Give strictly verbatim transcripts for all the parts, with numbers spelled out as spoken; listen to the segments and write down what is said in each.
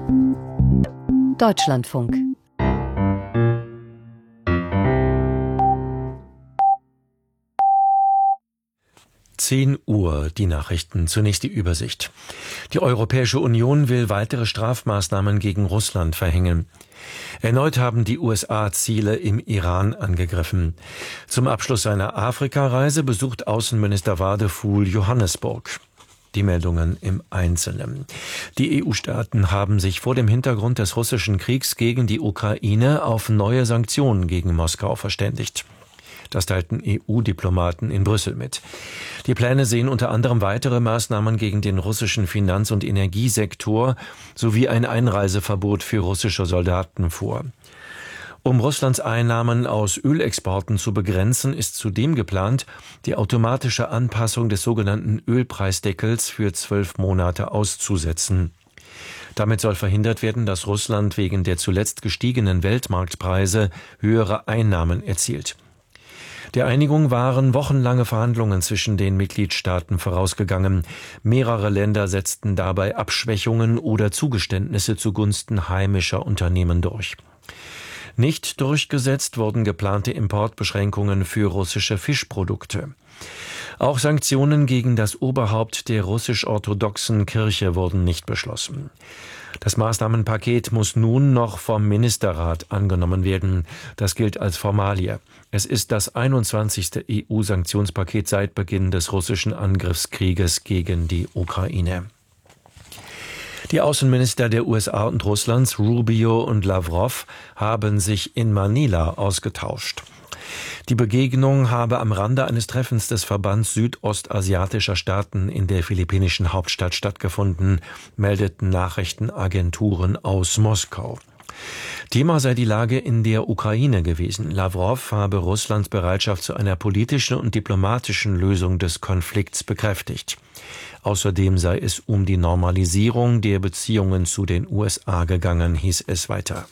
Deutschlandfunk. zehn Uhr, die Nachrichten. Zunächst die Übersicht. Die Europäische Union will weitere Strafmaßnahmen gegen Russland verhängen. Erneut haben die U S A Ziele im Iran angegriffen. Zum Abschluss seiner Afrikareise besucht Außenminister Wadefuhl Johannesburg. Die Meldungen im Einzelnen. Die E U-Staaten haben sich vor dem Hintergrund des russischen Kriegs gegen die Ukraine auf neue Sanktionen gegen Moskau verständigt. Das teilten E U-Diplomaten in Brüssel mit. Die Pläne sehen unter anderem weitere Maßnahmen gegen den russischen Finanz- und Energiesektor sowie ein Einreiseverbot für russische Soldaten vor. Um Russlands Einnahmen aus Ölexporten zu begrenzen, ist zudem geplant, die automatische Anpassung des sogenannten Ölpreisdeckels für zwölf Monate auszusetzen. Damit soll verhindert werden, dass Russland wegen der zuletzt gestiegenen Weltmarktpreise höhere Einnahmen erzielt. Der Einigung waren wochenlange Verhandlungen zwischen den Mitgliedstaaten vorausgegangen. Mehrere Länder setzten dabei Abschwächungen oder Zugeständnisse zugunsten heimischer Unternehmen durch. Nicht durchgesetzt wurden geplante Importbeschränkungen für russische Fischprodukte. Auch Sanktionen gegen das Oberhaupt der russisch-orthodoxen Kirche wurden nicht beschlossen. Das Maßnahmenpaket muss nun noch vom Ministerrat angenommen werden. Das gilt als Formalie. Es ist das einundzwanzigste E U-Sanktionspaket seit Beginn des russischen Angriffskrieges gegen die Ukraine. Die Außenminister der U S A und Russlands, Rubio und Lavrov, haben sich in Manila ausgetauscht. Die Begegnung habe am Rande eines Treffens des Verbands südostasiatischer Staaten in der philippinischen Hauptstadt stattgefunden, meldeten Nachrichtenagenturen aus Moskau. Thema sei die Lage in der Ukraine gewesen. Lavrov habe Russlands Bereitschaft zu einer politischen und diplomatischen Lösung des Konflikts bekräftigt. Außerdem sei es um die Normalisierung der Beziehungen zu den U S A gegangen, hieß es weiter.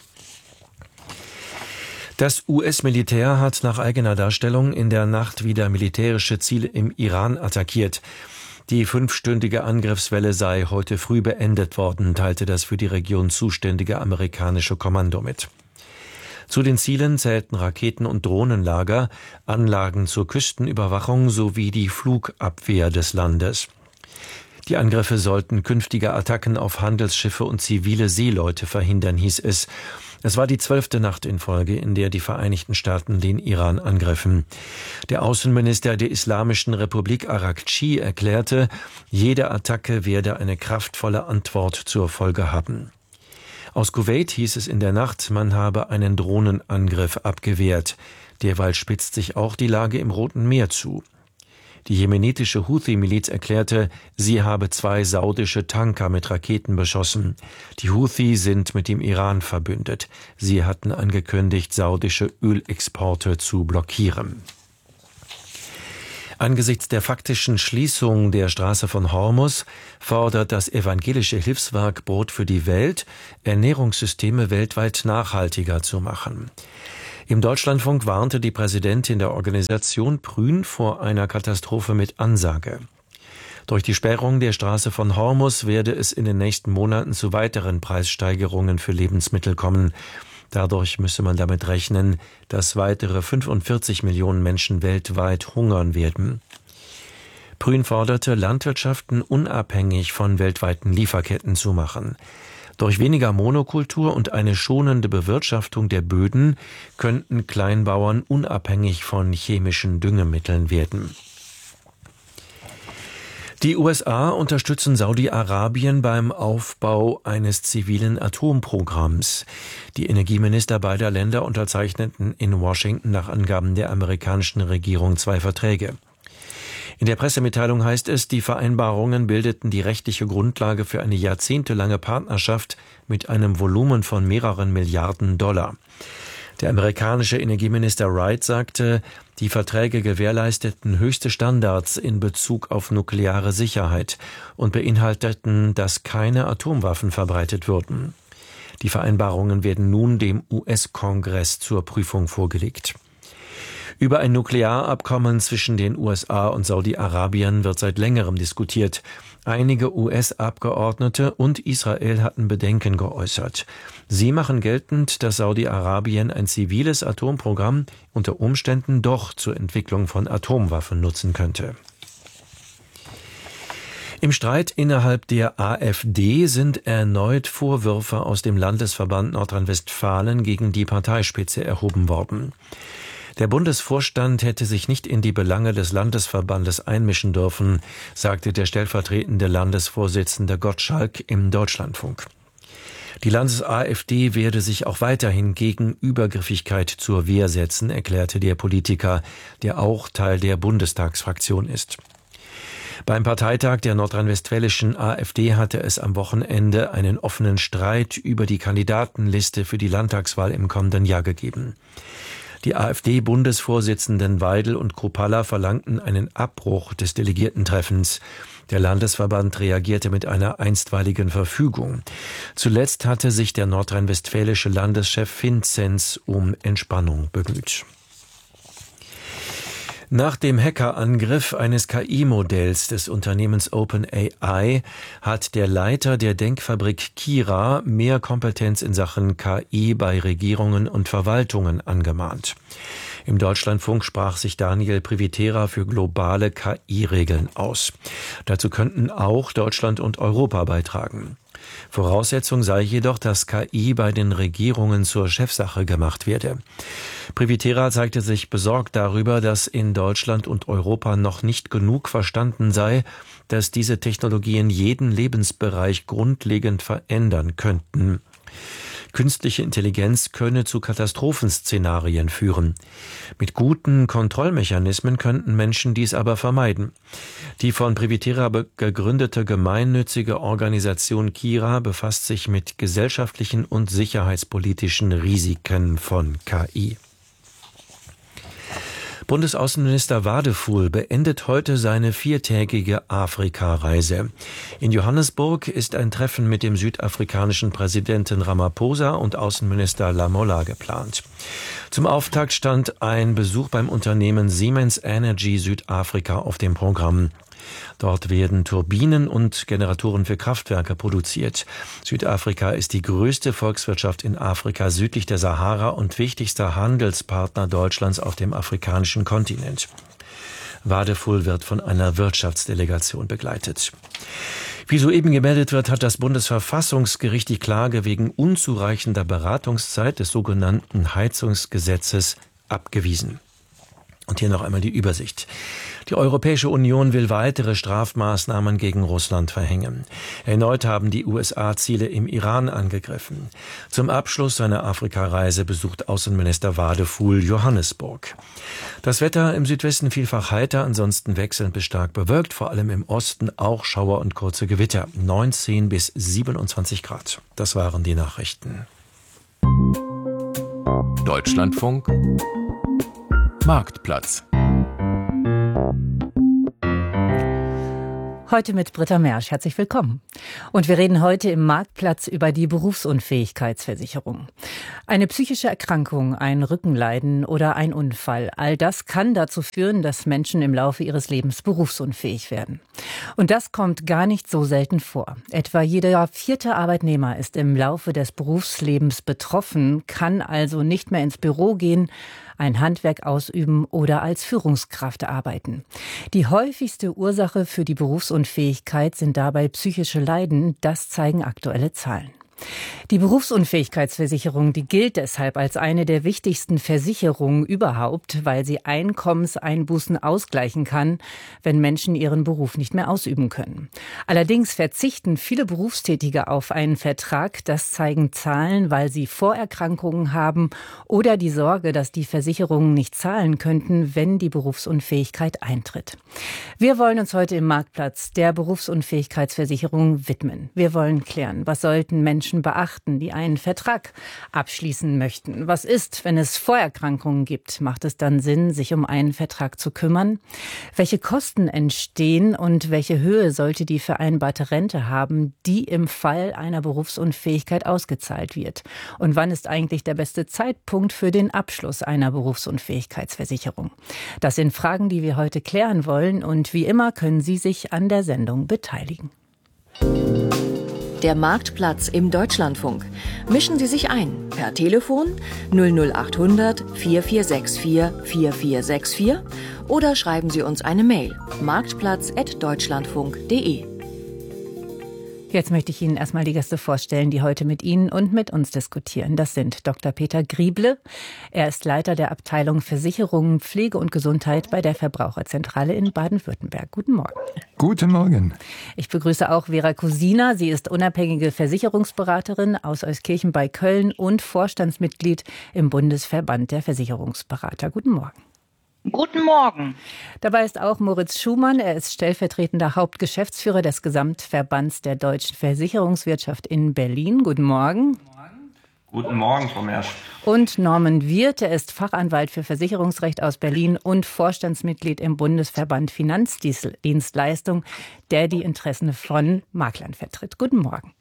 Das U S-Militär hat nach eigener Darstellung in der Nacht wieder militärische Ziele im Iran attackiert. Die fünfstündige Angriffswelle sei heute früh beendet worden, teilte das für die Region zuständige amerikanische Kommando mit. Zu den Zielen zählten Raketen- und Drohnenlager, Anlagen zur Küstenüberwachung sowie die Flugabwehr des Landes. Die Angriffe sollten künftige Attacken auf Handelsschiffe und zivile Seeleute verhindern, hieß es. Es war die zwölfte Nacht in Folge, in der die Vereinigten Staaten den Iran angriffen. Der Außenminister der Islamischen Republik Araghchi erklärte, jede Attacke werde eine kraftvolle Antwort zur Folge haben. Aus Kuwait hieß es in der Nacht, man habe einen Drohnenangriff abgewehrt. Derweil spitzt sich auch die Lage im Roten Meer zu. Die jemenitische Houthi-Miliz erklärte, sie habe zwei saudische Tanker mit Raketen beschossen. Die Houthi sind mit dem Iran verbündet. Sie hatten angekündigt, saudische Ölexporte zu blockieren. Angesichts der faktischen Schließung der Straße von Hormuz fordert das evangelische Hilfswerk Brot für die Welt, Ernährungssysteme weltweit nachhaltiger zu machen. Im Deutschlandfunk warnte die Präsidentin der Organisation Prün vor einer Katastrophe mit Ansage. Durch die Sperrung der Straße von Hormuz werde es in den nächsten Monaten zu weiteren Preissteigerungen für Lebensmittel kommen. Dadurch müsse man damit rechnen, dass weitere fünfundvierzig Millionen Menschen weltweit hungern werden. Prün forderte, Landwirtschaften unabhängig von weltweiten Lieferketten zu machen. Durch weniger Monokultur und eine schonende Bewirtschaftung der Böden könnten Kleinbauern unabhängig von chemischen Düngemitteln werden. Die U S A unterstützen Saudi-Arabien beim Aufbau eines zivilen Atomprogramms. Die Energieminister beider Länder unterzeichneten in Washington nach Angaben der amerikanischen Regierung zwei Verträge. In der Pressemitteilung heißt es, die Vereinbarungen bildeten die rechtliche Grundlage für eine jahrzehntelange Partnerschaft mit einem Volumen von mehreren Milliarden Dollar. Der amerikanische Energieminister Wright sagte, die Verträge gewährleisteten höchste Standards in Bezug auf nukleare Sicherheit und beinhalteten, dass keine Atomwaffen verbreitet würden. Die Vereinbarungen werden nun dem U S-Kongress zur Prüfung vorgelegt. Über ein Nuklearabkommen zwischen den U S A und Saudi-Arabien wird seit längerem diskutiert. Einige U S-Abgeordnete und Israel hatten Bedenken geäußert. Sie machen geltend, dass Saudi-Arabien ein ziviles Atomprogramm unter Umständen doch zur Entwicklung von Atomwaffen nutzen könnte. Im Streit innerhalb der AfD sind erneut Vorwürfe aus dem Landesverband Nordrhein-Westfalen gegen die Parteispitze erhoben worden. Der Bundesvorstand hätte sich nicht in die Belange des Landesverbandes einmischen dürfen, sagte der stellvertretende Landesvorsitzende Gottschalk im Deutschlandfunk. Die Landes-AfD werde sich auch weiterhin gegen Übergriffigkeit zur Wehr setzen, erklärte der Politiker, der auch Teil der Bundestagsfraktion ist. Beim Parteitag der nordrhein-westfälischen AfD hatte es am Wochenende einen offenen Streit über die Kandidatenliste für die Landtagswahl im kommenden Jahr gegeben. Die AfD-Bundesvorsitzenden Weidel und Kruppalla verlangten einen Abbruch des Delegiertentreffens. Der Landesverband reagierte mit einer einstweiligen Verfügung. Zuletzt hatte sich der nordrhein-westfälische Landeschef Vinzenz um Entspannung bemüht. Nach dem Hackerangriff eines K I-Modells des Unternehmens OpenAI hat der Leiter der Denkfabrik Kira mehr Kompetenz in Sachen K I bei Regierungen und Verwaltungen angemahnt. Im Deutschlandfunk sprach sich Daniel Privitera für globale K I-Regeln aus. Dazu könnten auch Deutschland und Europa beitragen. Voraussetzung sei jedoch, dass K I bei den Regierungen zur Chefsache gemacht werde. Privitera zeigte sich besorgt darüber, dass in Deutschland und Europa noch nicht genug verstanden sei, dass diese Technologien jeden Lebensbereich grundlegend verändern könnten. Künstliche Intelligenz könne zu Katastrophenszenarien führen. Mit guten Kontrollmechanismen könnten Menschen dies aber vermeiden. Die von Privitera gegründete gemeinnützige Organisation Kira befasst sich mit gesellschaftlichen und sicherheitspolitischen Risiken von K I. Bundesaußenminister Wadefuhl beendet heute seine viertägige Afrika-Reise. In Johannesburg ist ein Treffen mit dem südafrikanischen Präsidenten Ramaphosa und Außenminister Lamola geplant. Zum Auftakt stand ein Besuch beim Unternehmen Siemens Energy Südafrika auf dem Programm. Dort werden Turbinen und Generatoren für Kraftwerke produziert. Südafrika ist die größte Volkswirtschaft in Afrika südlich der Sahara und wichtigster Handelspartner Deutschlands auf dem afrikanischen Kontinent. Wadefuhl wird von einer Wirtschaftsdelegation begleitet. Wie soeben gemeldet wird, hat das Bundesverfassungsgericht die Klage wegen unzureichender Beratungszeit des sogenannten Heizungsgesetzes abgewiesen. Und hier noch einmal die Übersicht. Die Europäische Union will weitere Strafmaßnahmen gegen Russland verhängen. Erneut haben die U S A Ziele im Iran angegriffen. Zum Abschluss seiner Afrikareise besucht Außenminister Wadefuhl Johannesburg. Das Wetter im Südwesten vielfach heiter, ansonsten wechselnd bis stark bewölkt, vor allem im Osten auch Schauer und kurze Gewitter. neunzehn bis siebenundzwanzig Grad. Das waren die Nachrichten. Deutschlandfunk Marktplatz. Heute mit Britta Mersch. Herzlich willkommen. Und wir reden heute im Marktplatz über die Berufsunfähigkeitsversicherung. Eine psychische Erkrankung, ein Rückenleiden oder ein Unfall, all das kann dazu führen, dass Menschen im Laufe ihres Lebens berufsunfähig werden. Und das kommt gar nicht so selten vor. Etwa jeder vierte Arbeitnehmer ist im Laufe des Berufslebens betroffen, kann also nicht mehr ins Büro gehen, ein Handwerk ausüben oder als Führungskraft arbeiten. Die häufigste Ursache für die Berufsunfähigkeit sind dabei psychische Leiden, das zeigen aktuelle Zahlen. Die Berufsunfähigkeitsversicherung, die gilt deshalb als eine der wichtigsten Versicherungen überhaupt, weil sie Einkommenseinbußen ausgleichen kann, wenn Menschen ihren Beruf nicht mehr ausüben können. Allerdings verzichten viele Berufstätige auf einen Vertrag, das zeigen Zahlen, weil sie Vorerkrankungen haben oder die Sorge, dass die Versicherungen nicht zahlen könnten, wenn die Berufsunfähigkeit eintritt. Wir wollen uns heute im Marktplatz der Berufsunfähigkeitsversicherung widmen. Wir wollen klären, was sollten Menschen beachten, beachten, die einen Vertrag abschließen möchten? Was ist, wenn es Vorerkrankungen gibt? Macht es dann Sinn, sich um einen Vertrag zu kümmern? Welche Kosten entstehen und welche Höhe sollte die vereinbarte Rente haben, die im Fall einer Berufsunfähigkeit ausgezahlt wird? Und wann ist eigentlich der beste Zeitpunkt für den Abschluss einer Berufsunfähigkeitsversicherung? Das sind Fragen, die wir heute klären wollen, und wie immer können Sie sich an der Sendung beteiligen. Der Marktplatz im Deutschlandfunk. Mischen Sie sich ein per Telefon null null achthundert vierundvierzig vierundvierzig vierundvierzig oder schreiben Sie uns eine Mail marktplatz at deutschlandfunk punkt de. Jetzt möchte ich Ihnen erstmal die Gäste vorstellen, die heute mit Ihnen und mit uns diskutieren. Das sind Doktor Peter Grieble. Er ist Leiter der Abteilung Versicherungen, Pflege und Gesundheit bei der Verbraucherzentrale in Baden-Württemberg. Guten Morgen. Guten Morgen. Ich begrüße auch Vera Kusina. Sie ist unabhängige Versicherungsberaterin aus Euskirchen bei Köln und Vorstandsmitglied im Bundesverband der Versicherungsberater. Guten Morgen. Guten Morgen. Dabei ist auch Moritz Schumann. Er ist stellvertretender Hauptgeschäftsführer des Gesamtverbands der deutschen Versicherungswirtschaft in Berlin. Guten Morgen. Guten Morgen, Frau Mersch. Und Norman Wirth, er ist Fachanwalt für Versicherungsrecht aus Berlin und Vorstandsmitglied im Bundesverband Finanzdienstleistung, der die Interessen von Maklern vertritt. Guten Morgen.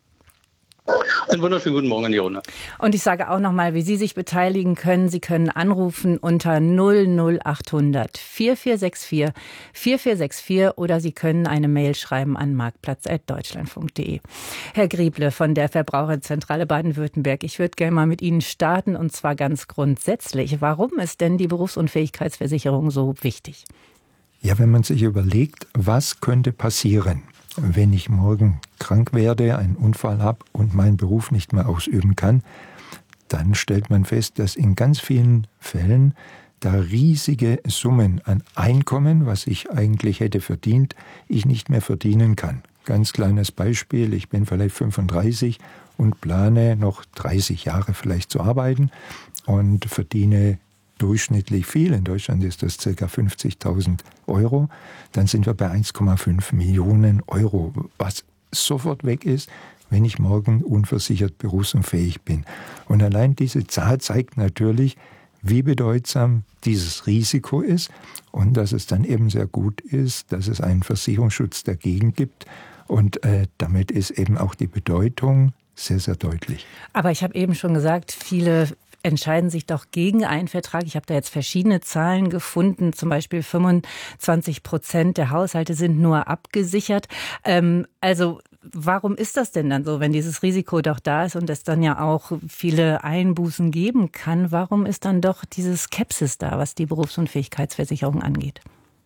Einen wunderschönen guten Morgen an die Runde. Und ich sage auch nochmal, wie Sie sich beteiligen können. Sie können anrufen unter null null achthundert vierundvierzig vierundvierzig vierundvierzig oder Sie können eine Mail schreiben an marktplatz at deutschlandfunk punkt de. Herr Grieble von der Verbraucherzentrale Baden-Württemberg, ich würde gerne mal mit Ihnen starten, und zwar ganz grundsätzlich. Warum ist denn die Berufsunfähigkeitsversicherung so wichtig? Ja, wenn man sich überlegt, was könnte passieren, wenn ich morgen krank werde, einen Unfall habe und meinen Beruf nicht mehr ausüben kann, dann stellt man fest, dass in ganz vielen Fällen da riesige Summen an Einkommen, was ich eigentlich hätte verdient, ich nicht mehr verdienen kann. Ganz kleines Beispiel, ich bin vielleicht fünfunddreißig und plane noch dreißig Jahre vielleicht zu arbeiten und verdiene durchschnittlich viel. In Deutschland ist das ca. fünfzigtausend Euro. Dann sind wir bei eins Komma fünf Millionen Euro, was sofort weg ist, wenn ich morgen unversichert berufsunfähig bin. Und allein diese Zahl zeigt natürlich, wie bedeutsam dieses Risiko ist und dass es dann eben sehr gut ist, dass es einen Versicherungsschutz dagegen gibt. Und äh, damit ist eben auch die Bedeutung sehr, sehr deutlich. Aber ich habe eben schon gesagt, viele entscheiden sich doch gegen einen Vertrag. Ich habe da jetzt verschiedene Zahlen gefunden, zum Beispiel fünfundzwanzig Prozent der Haushalte sind nur abgesichert. Ähm, also warum ist das denn dann so, wenn dieses Risiko doch da ist und es dann ja auch viele Einbußen geben kann? Warum ist dann doch diese Skepsis da, was die Berufsunfähigkeitsversicherung angeht?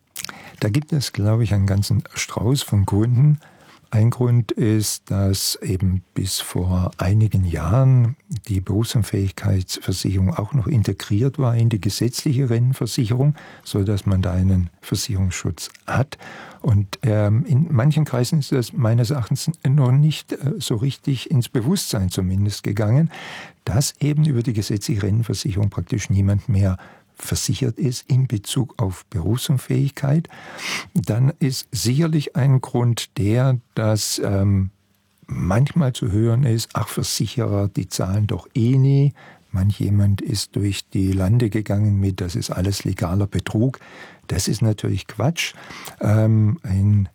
Da gibt es, glaube ich, einen ganzen Strauß von Gründen. Ein Grund ist, dass eben bis vor einigen Jahren die Berufsunfähigkeitsversicherung auch noch integriert war in die gesetzliche Rentenversicherung, so dass man da einen Versicherungsschutz hat. Und ähm, in manchen Kreisen ist das meines Erachtens noch nicht äh, so richtig ins Bewusstsein zumindest gegangen, dass eben über die gesetzliche Rentenversicherung praktisch niemand mehr versichert ist in Bezug auf Berufsunfähigkeit. Dann ist sicherlich ein Grund der, dass ähm, manchmal zu hören ist, ach, Versicherer, die zahlen doch eh nie. Manch jemand ist durch die Lande gegangen mit, das ist alles legaler Betrug. Das ist natürlich Quatsch. Ähm, ein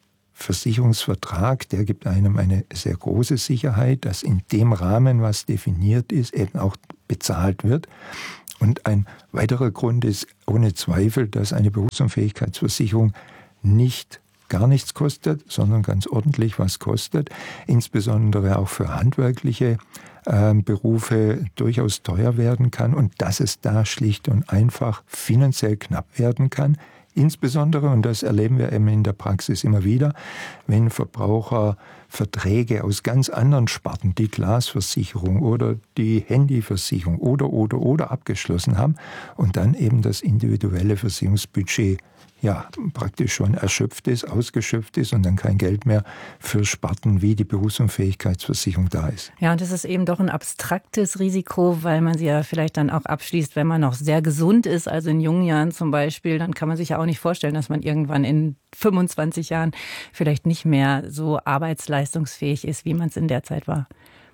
Versicherungsvertrag, der gibt einem eine sehr große Sicherheit, dass in dem Rahmen, was definiert ist, eben auch bezahlt wird. Und ein weiterer Grund ist ohne Zweifel, dass eine Berufsunfähigkeitsversicherung nicht gar nichts kostet, sondern ganz ordentlich was kostet, insbesondere auch für handwerkliche äh, Berufe durchaus teuer werden kann und dass es da schlicht und einfach finanziell knapp werden kann. Insbesondere, und das erleben wir eben in der Praxis immer wieder, wenn Verbraucher Verträge aus ganz anderen Sparten, die Glasversicherung oder die Handyversicherung oder, oder, oder abgeschlossen haben und dann eben das individuelle Versicherungsbudget ja praktisch schon erschöpft ist, ausgeschöpft ist und dann kein Geld mehr für Sparten wie die Berufsunfähigkeitsversicherung da ist. Ja, und es ist eben doch ein abstraktes Risiko, weil man sie ja vielleicht dann auch abschließt, wenn man noch sehr gesund ist, also in jungen Jahren zum Beispiel, dann kann man sich ja auch nicht vorstellen, dass man irgendwann in fünfundzwanzig Jahren vielleicht nicht mehr so arbeitsleistungsfähig ist, wie man es in der Zeit war.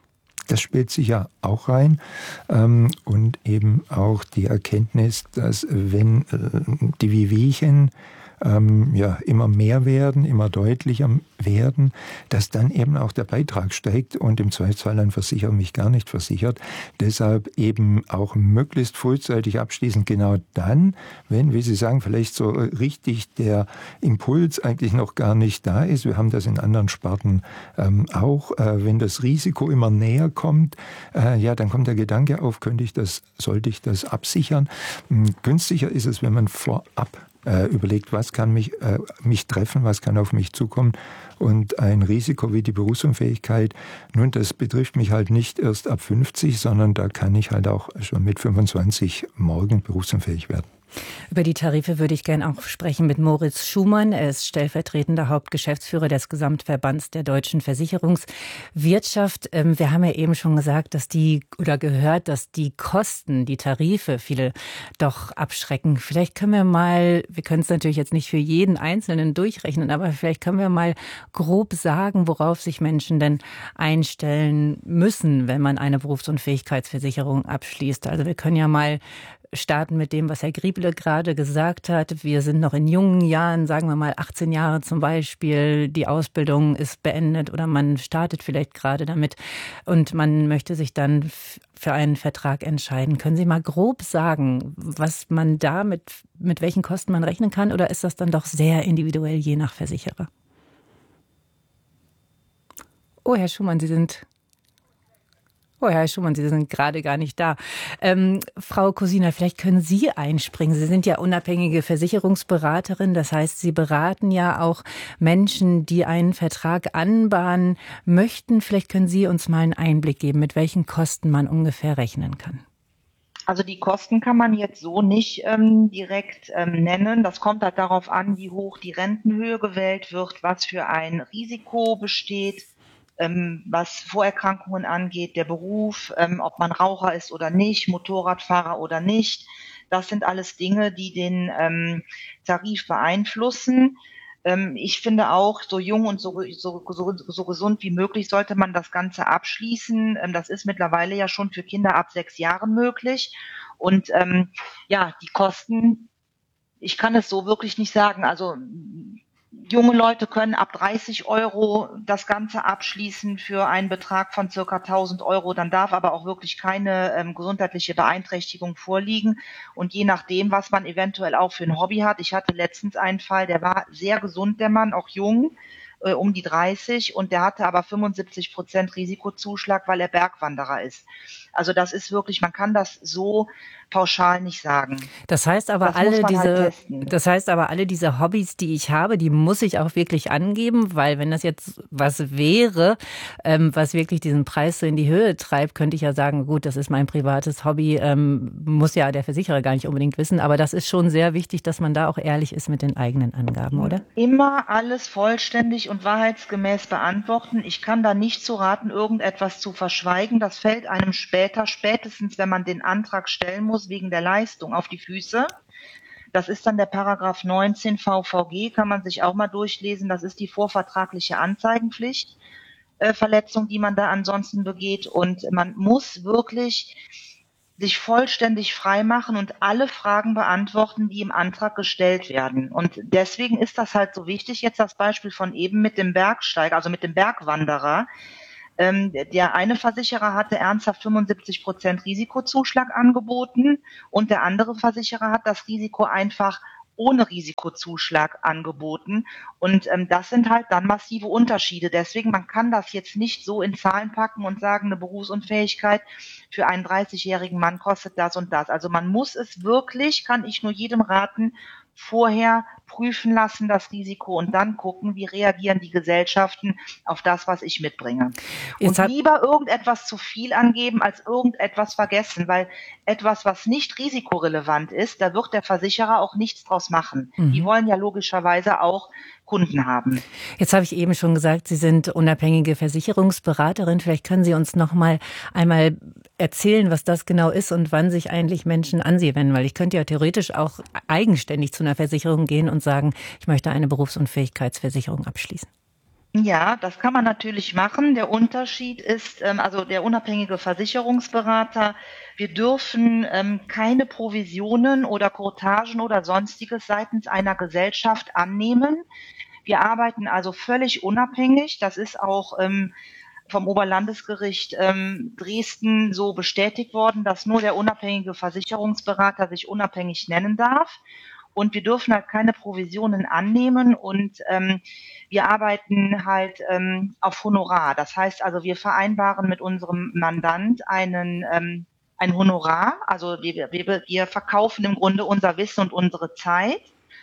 Das spielt sicher auch rein. Ähm, und eben auch die Erkenntnis, dass wenn äh, die Wehwehchen ähm, ja, immer mehr werden, immer deutlicher werden, dass dann eben auch der Beitrag steigt und im Zweifelsfall ein Versicherer mich gar nicht versichert. Deshalb eben auch möglichst frühzeitig abschließen, genau dann, wenn, wie Sie sagen, vielleicht so richtig der Impuls eigentlich noch gar nicht da ist. Wir haben das in anderen Sparten ähm, auch. Äh, wenn das Risiko immer näher kommt, äh, ja, dann kommt der Gedanke auf, könnte ich das, sollte ich das absichern? Hm, günstiger ist es, wenn man vorab überlegt, was kann mich, äh, mich treffen, was kann auf mich zukommen. Und ein Risiko wie die Berufsunfähigkeit, nun, das betrifft mich halt nicht erst ab fünfzig, sondern da kann ich halt auch schon mit fünfundzwanzig morgen berufsunfähig werden. Über die Tarife würde ich gerne auch sprechen mit Moritz Schumann. Er ist stellvertretender Hauptgeschäftsführer des Gesamtverbands der deutschen Versicherungswirtschaft. Wir haben ja eben schon gesagt, dass die oder gehört, dass die Kosten, die Tarife viele doch abschrecken. Vielleicht können wir mal, wir können es natürlich jetzt nicht für jeden Einzelnen durchrechnen, aber vielleicht können wir mal grob sagen, worauf sich Menschen denn einstellen müssen, wenn man eine Berufsunfähigkeitsversicherung abschließt. Also wir können ja mal starten mit dem, was Herr Grieble gerade gesagt hat. Wir sind noch in jungen Jahren, sagen wir mal achtzehn Jahre zum Beispiel. Die Ausbildung ist beendet oder man startet vielleicht gerade damit und man möchte sich dann für einen Vertrag entscheiden. Können Sie mal grob sagen, was man da mit, mit welchen Kosten man rechnen kann, oder ist das dann doch sehr individuell je nach Versicherer? Oh, Herr Schumann, Sie sind... Oh, Herr Schumann, Sie sind gerade gar nicht da. Ähm, Frau Kosina, vielleicht können Sie einspringen. Sie sind ja unabhängige Versicherungsberaterin. Das heißt, Sie beraten ja auch Menschen, die einen Vertrag anbahnen möchten. Vielleicht können Sie uns mal einen Einblick geben, mit welchen Kosten man ungefähr rechnen kann. Also die Kosten kann man jetzt so nicht ähm, direkt ähm, nennen. Das kommt halt darauf an, wie hoch die Rentenhöhe gewählt wird, was für ein Risiko besteht, Ähm, was Vorerkrankungen angeht, der Beruf, ähm, ob man Raucher ist oder nicht, Motorradfahrer oder nicht. Das sind alles Dinge, die den ähm, Tarif beeinflussen. Ähm, ich finde auch, so jung und so, so, so, so gesund wie möglich sollte man das Ganze abschließen. Ähm, das ist mittlerweile ja schon für Kinder ab sechs Jahren möglich. Und ähm, ja, die Kosten, ich kann es so wirklich nicht sagen. Also junge Leute können ab dreißig Euro das Ganze abschließen für einen Betrag von circa tausend Euro. Dann darf aber auch wirklich keine ähm, gesundheitliche Beeinträchtigung vorliegen. Und je nachdem, was man eventuell auch für ein Hobby hat. Ich hatte letztens einen Fall, der war sehr gesund, der Mann, auch jung, äh, um die dreißig. Und der hatte aber fünfundsiebzig Prozent Risikozuschlag, weil er Bergwanderer ist. Also das ist wirklich, man kann das so pauschal nicht sagen. Das heißt aber das alle diese, halt das heißt aber alle diese Hobbys, die ich habe, die muss ich auch wirklich angeben, weil wenn das jetzt was wäre, ähm, was wirklich diesen Preis so in die Höhe treibt, könnte ich ja sagen, gut, das ist mein privates Hobby, ähm, muss ja der Versicherer gar nicht unbedingt wissen, aber das ist schon sehr wichtig, dass man da auch ehrlich ist mit den eigenen Angaben, oder? Immer alles vollständig und wahrheitsgemäß beantworten. Ich kann da nicht zu raten, irgendetwas zu verschweigen. Das fällt einem später, spätestens wenn man den Antrag stellen muss, wegen der Leistung auf die Füße. Das ist dann der Paragraph neunzehn V V G, kann man sich auch mal durchlesen. Das ist die vorvertragliche Anzeigenpflicht, äh, Verletzung, die man da ansonsten begeht. Und man muss wirklich sich vollständig frei machen und alle Fragen beantworten, die im Antrag gestellt werden. Und deswegen ist das halt so wichtig. Jetzt das Beispiel von eben mit dem Bergsteiger, also mit dem Bergwanderer. Ähm, der eine Versicherer hatte ernsthaft fünfundsiebzig Prozent Risikozuschlag angeboten und der andere Versicherer hat das Risiko einfach ohne Risikozuschlag angeboten. Und ähm, das sind halt dann massive Unterschiede. Deswegen, man kann das jetzt nicht so in Zahlen packen und sagen, eine Berufsunfähigkeit für einen dreißigjährigen Mann kostet das und das. Also man muss es wirklich, kann ich nur jedem raten, vorher prüfen lassen, das Risiko, und dann gucken, wie reagieren die Gesellschaften auf das, was ich mitbringe. Jetzt und lieber irgendetwas zu viel angeben, als irgendetwas vergessen, weil etwas, was nicht risikorelevant ist, da wird der Versicherer auch nichts draus machen. Mhm. Die wollen ja logischerweise auch Kunden haben. Jetzt habe ich eben schon gesagt, Sie sind unabhängige Versicherungsberaterin. Vielleicht können Sie uns noch mal einmal erzählen, was das genau ist und wann sich eigentlich Menschen an Sie wenden. Weil ich könnte ja theoretisch auch eigenständig zu einer Versicherung gehen und sagen, ich möchte eine Berufsunfähigkeitsversicherung abschließen. Ja, das kann man natürlich machen. Der Unterschied ist, ähm, also der unabhängige Versicherungsberater, wir dürfen ähm, keine Provisionen oder Courtagen oder Sonstiges seitens einer Gesellschaft annehmen. Wir arbeiten also völlig unabhängig. Das ist auch ähm, vom Oberlandesgericht ähm, Dresden so bestätigt worden, dass nur der unabhängige Versicherungsberater sich unabhängig nennen darf. Und wir dürfen halt keine Provisionen annehmen und ähm, wir arbeiten halt ähm, auf Honorar. Das heißt also, wir vereinbaren mit unserem Mandant einen ähm, ein Honorar. Also wir, wir, wir verkaufen im Grunde unser Wissen und unsere Zeit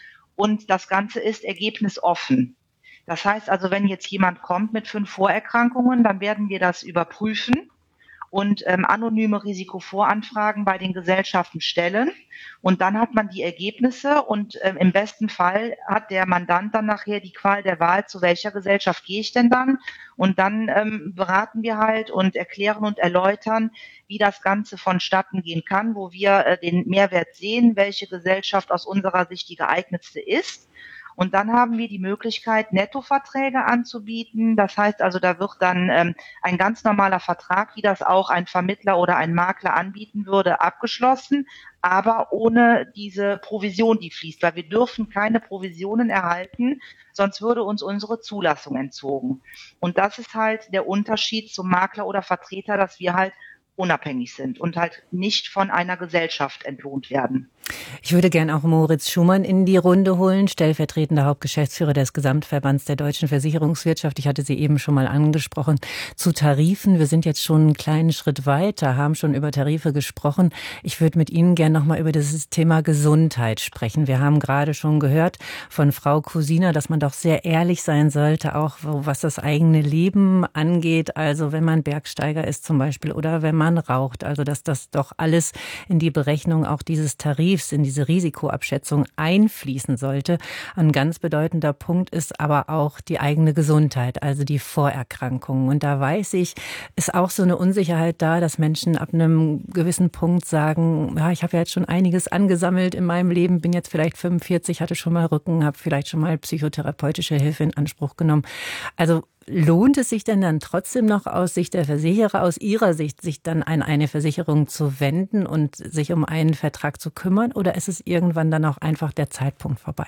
und das Ganze ist ergebnisoffen. Das heißt also, wenn jetzt jemand kommt mit fünf Vorerkrankungen, dann werden wir das überprüfen und ähm, anonyme Risikovoranfragen bei den Gesellschaften stellen. Und dann hat man die Ergebnisse und ähm, im besten Fall hat der Mandant dann nachher die Qual der Wahl, zu welcher Gesellschaft gehe ich denn dann? Und dann ähm, beraten wir halt und erklären und erläutern, wie das Ganze vonstatten gehen kann, wo wir äh, den Mehrwert sehen, welche Gesellschaft aus unserer Sicht die geeignetste ist. Und dann haben wir die Möglichkeit, Nettoverträge anzubieten. Das heißt also, da wird dann ähm, ein ganz normaler Vertrag, wie das auch ein Vermittler oder ein Makler anbieten würde, abgeschlossen, aber ohne diese Provision, die fließt, weil wir dürfen keine Provisionen erhalten, sonst würde uns unsere Zulassung entzogen. Und das ist halt der Unterschied zum Makler oder Vertreter, dass wir halt unabhängig sind und halt nicht von einer Gesellschaft entlohnt werden. Ich würde gern auch Moritz Schumann in die Runde holen, stellvertretender Hauptgeschäftsführer des Gesamtverbands der deutschen Versicherungswirtschaft. Ich hatte Sie eben schon mal angesprochen. Zu Tarifen. Wir sind jetzt schon einen kleinen Schritt weiter, haben schon über Tarife gesprochen. Ich würde mit Ihnen gern noch mal über das Thema Gesundheit sprechen. Wir haben gerade schon gehört von Frau Kusina, dass man doch sehr ehrlich sein sollte, auch was das eigene Leben angeht. Also wenn man Bergsteiger ist zum Beispiel oder wenn man raucht. Also dass das doch alles in die Berechnung auch dieses Tarifs, in diese Risikoabschätzung einfließen sollte. Ein ganz bedeutender Punkt ist aber auch die eigene Gesundheit, also die Vorerkrankungen. Und da weiß ich, ist auch so eine Unsicherheit da, dass Menschen ab einem gewissen Punkt sagen, ja, ich habe ja jetzt schon einiges angesammelt in meinem Leben, bin jetzt vielleicht fünfundvierzig, hatte schon mal Rücken, habe vielleicht schon mal psychotherapeutische Hilfe in Anspruch genommen. Also lohnt es sich denn dann trotzdem noch aus Sicht der Versicherer, aus Ihrer Sicht, sich dann an eine Versicherung zu wenden und sich um einen Vertrag zu kümmern? Oder ist es irgendwann dann auch einfach der Zeitpunkt vorbei?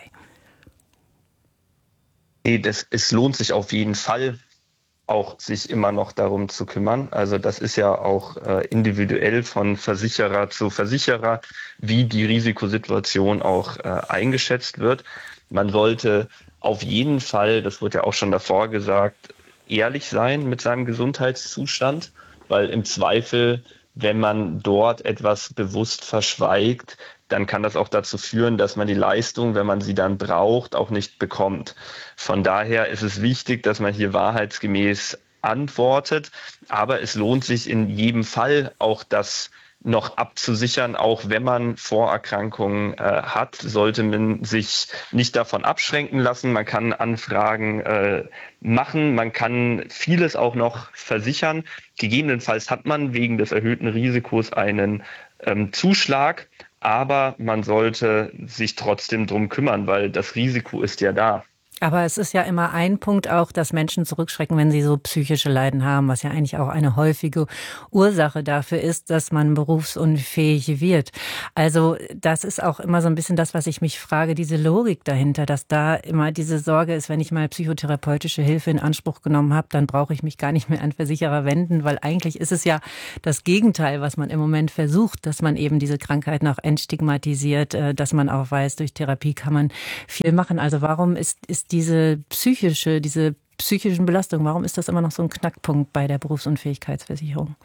Nee, das, es lohnt sich auf jeden Fall auch, sich immer noch darum zu kümmern. Also das ist ja auch äh, individuell von Versicherer zu Versicherer, wie die Risikosituation auch äh, eingeschätzt wird. Man sollte auf jeden Fall, das wurde ja auch schon davor gesagt, ehrlich sein mit seinem Gesundheitszustand, weil im Zweifel, wenn man dort etwas bewusst verschweigt, dann kann das auch dazu führen, dass man die Leistung, wenn man sie dann braucht, auch nicht bekommt. Von daher ist es wichtig, dass man hier wahrheitsgemäß antwortet, aber es lohnt sich in jedem Fall auch das noch abzusichern, auch wenn man Vorerkrankungen äh, hat, sollte man sich nicht davon abschränken lassen. Man kann Anfragen äh, machen, man kann vieles auch noch versichern. Gegebenenfalls hat man wegen des erhöhten Risikos einen ähm, Zuschlag, aber man sollte sich trotzdem drum kümmern, weil das Risiko ist ja da. Aber es ist ja immer ein Punkt auch, dass Menschen zurückschrecken, wenn sie so psychische Leiden haben, was ja eigentlich auch eine häufige Ursache dafür ist, dass man berufsunfähig wird. Also das ist auch immer so ein bisschen das, was ich mich frage, diese Logik dahinter, dass da immer diese Sorge ist, wenn ich mal psychotherapeutische Hilfe in Anspruch genommen habe, dann brauche ich mich gar nicht mehr an Versicherer wenden, weil eigentlich ist es ja das Gegenteil, was man im Moment versucht, dass man eben diese Krankheit noch entstigmatisiert, dass man auch weiß, durch Therapie kann man viel machen. Also warum ist, ist diese psychische, diese psychischen Belastungen, warum ist das immer noch so ein Knackpunkt bei der Berufsunfähigkeitsversicherung?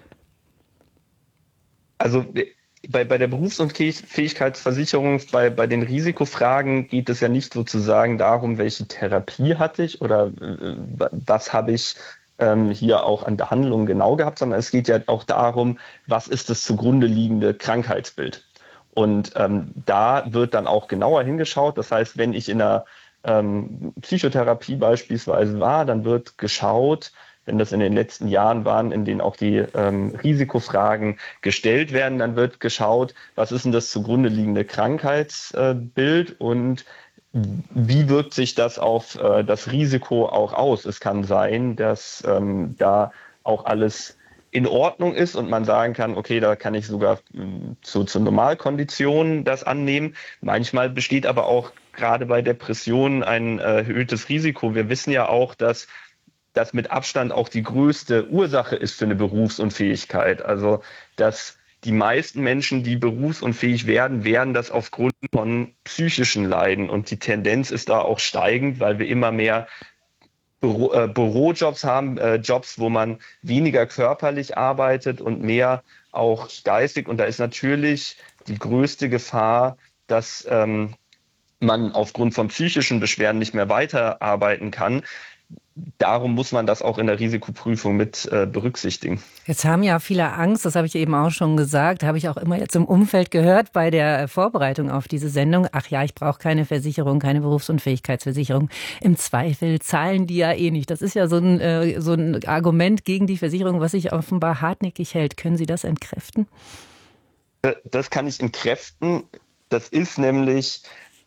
Also bei, bei der Berufsunfähigkeitsversicherung, bei, bei den Risikofragen geht es ja nicht sozusagen darum, welche Therapie hatte ich oder äh, was habe ich ähm, hier auch an Behandlung genau gehabt, sondern es geht ja auch darum, was ist das zugrunde liegende Krankheitsbild. Und ähm, da wird dann auch genauer hingeschaut. Das heißt, wenn ich in einer ähm, Psychotherapie beispielsweise war, dann wird geschaut, wenn das in den letzten Jahren waren, in denen auch die ähm, Risikofragen gestellt werden, dann wird geschaut, was ist denn das zugrunde liegende Krankheitsbild äh, und wie wirkt sich das auf äh, das Risiko auch aus? Es kann sein, dass ähm, da auch alles in Ordnung ist und man sagen kann, okay, da kann ich sogar zu, zu Normalkonditionen das annehmen. Manchmal besteht aber auch gerade bei Depressionen ein erhöhtes Risiko. Wir wissen ja auch, dass das mit Abstand auch die größte Ursache ist für eine Berufsunfähigkeit. Also, dass die meisten Menschen, die berufsunfähig werden, werden das aufgrund von psychischen Leiden. Und die Tendenz ist da auch steigend, weil wir immer mehr Büro, äh, Bürojobs haben, äh, Jobs, wo man weniger körperlich arbeitet und mehr auch geistig. Und da ist natürlich die größte Gefahr, dass ähm, man aufgrund von psychischen Beschwerden nicht mehr weiterarbeiten kann. Darum muss man das auch in der Risikoprüfung mit äh, berücksichtigen. Jetzt haben ja viele Angst, das habe ich eben auch schon gesagt, habe ich auch immer jetzt im Umfeld gehört bei der Vorbereitung auf diese Sendung. Ach ja, ich brauche keine Versicherung, keine Berufsunfähigkeitsversicherung. Im Zweifel zahlen die ja eh nicht. Das ist ja so ein, äh, so ein Argument gegen die Versicherung, was sich offenbar hartnäckig hält. Können Sie das entkräften? Das kann ich entkräften. Das ist nämlich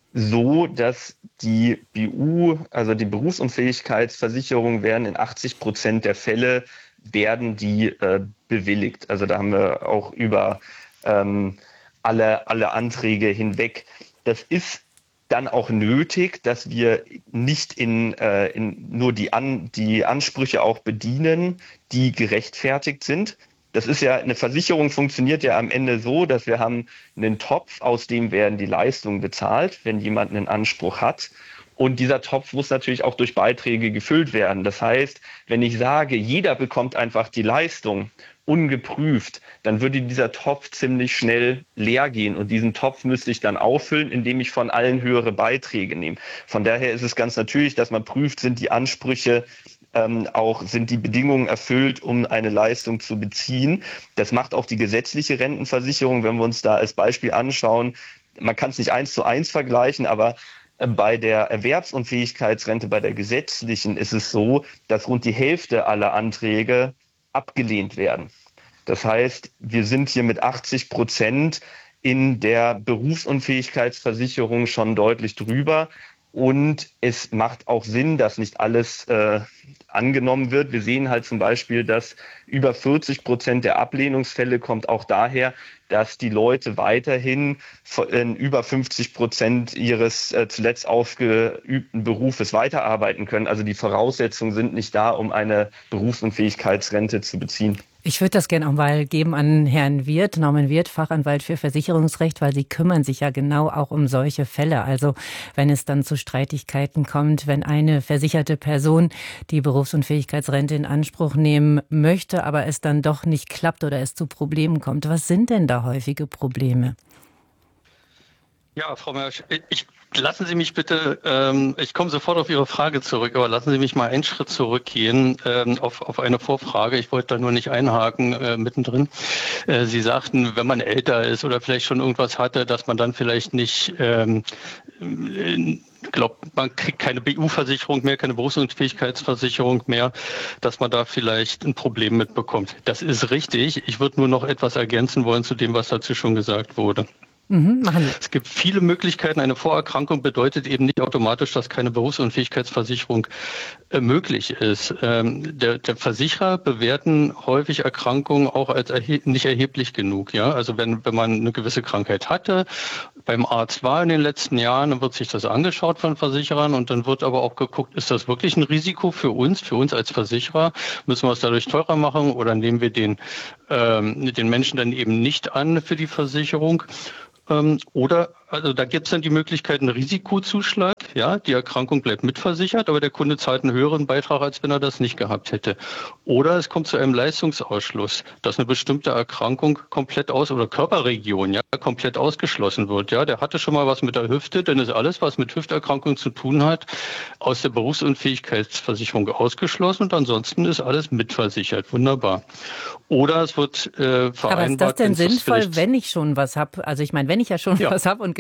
so, dass die B U, also die Berufsunfähigkeitsversicherung, werden in achtzig Prozent der Fälle werden die äh, bewilligt. Also da haben wir auch über ähm, alle, alle Anträge hinweg. Das ist dann auch nötig, dass wir nicht in, äh, in nur die, An, die Ansprüche auch bedienen, die gerechtfertigt sind. Das ist ja, eine Versicherung funktioniert ja am Ende so, dass wir haben einen Topf, aus dem werden die Leistungen bezahlt, wenn jemand einen Anspruch hat. Und dieser Topf muss natürlich auch durch Beiträge gefüllt werden. Das heißt, wenn ich sage, jeder bekommt einfach die Leistung ungeprüft, dann würde dieser Topf ziemlich schnell leer gehen. Und diesen Topf müsste ich dann auffüllen, indem ich von allen höhere Beiträge nehme. Von daher ist es ganz natürlich, dass man prüft, sind die Ansprüche Ähm, auch sind die Bedingungen erfüllt, um eine Leistung zu beziehen. Das macht auch die gesetzliche Rentenversicherung, wenn wir uns da als Beispiel anschauen. Man kann es nicht eins zu eins vergleichen, aber äh, bei der Erwerbsunfähigkeitsrente, bei der gesetzlichen, ist es so, dass rund die Hälfte aller Anträge abgelehnt werden. Das heißt, wir sind hier mit achtzig Prozent in der Berufsunfähigkeitsversicherung schon deutlich drüber. Und es macht auch Sinn, dass nicht alles äh, angenommen wird. Wir sehen halt zum Beispiel, dass über vierzig Prozent der Ablehnungsfälle kommt auch daher, dass die Leute weiterhin in über fünfzig Prozent ihres äh, zuletzt ausgeübten Berufes weiterarbeiten können. Also die Voraussetzungen sind nicht da, um eine Berufsunfähigkeitsrente zu beziehen. Ich würde das gerne auch mal geben an Herrn Wirth, Norman Wirth, Fachanwalt für Versicherungsrecht, weil Sie kümmern sich ja genau auch um solche Fälle. Also wenn es dann zu Streitigkeiten kommt, wenn eine versicherte Person die Berufsunfähigkeitsrente in Anspruch nehmen möchte, aber es dann doch nicht klappt oder es zu Problemen kommt. Was sind denn da häufige Probleme? Ja, Frau Mersch, ich, lassen Sie mich bitte, ähm, ich komme sofort auf Ihre Frage zurück, aber lassen Sie mich mal einen Schritt zurückgehen ähm, auf, auf eine Vorfrage. Ich wollte da nur nicht einhaken äh, mittendrin. Äh, Sie sagten, wenn man älter ist oder vielleicht schon irgendwas hatte, dass man dann vielleicht nicht, ähm, ich glaube, man kriegt keine B U-Versicherung mehr, keine Berufsunfähigkeitsversicherung mehr, dass man da vielleicht ein Problem mitbekommt. Das ist richtig. Ich würde nur noch etwas ergänzen wollen zu dem, was dazu schon gesagt wurde. Mhm, machen wir. Es gibt viele Möglichkeiten. Eine Vorerkrankung bedeutet eben nicht automatisch, dass keine Berufsunfähigkeitsversicherung äh, möglich ist. Ähm, der, der Versicherer bewerten häufig Erkrankungen auch als erhe- nicht erheblich genug. Ja, also wenn wenn man eine gewisse Krankheit hatte, beim Arzt war in den letzten Jahren, dann wird sich das angeschaut von Versicherern und dann wird aber auch geguckt, ist das wirklich ein Risiko für uns, für uns als Versicherer? Müssen wir es dadurch teurer machen oder nehmen wir den ähm, den Menschen dann eben nicht an für die Versicherung? Ähm, oder, also da gibt es dann die Möglichkeit, einen Risikozuschlag, ja, die Erkrankung bleibt mitversichert, aber der Kunde zahlt einen höheren Beitrag, als wenn er das nicht gehabt hätte. Oder es kommt zu einem Leistungsausschluss, dass eine bestimmte Erkrankung komplett aus, oder Körperregion, ja, komplett ausgeschlossen wird, ja. Der hatte schon mal was mit der Hüfte, dann ist alles, was mit Hüfterkrankungen zu tun hat, aus der Berufsunfähigkeitsversicherung ausgeschlossen und ansonsten ist alles mitversichert. Wunderbar. Oder es wird äh, vereinbart. Aber ist das denn sinnvoll, wenn ich schon was habe? Also ich meine, wenn ich ja schon ja. was habe und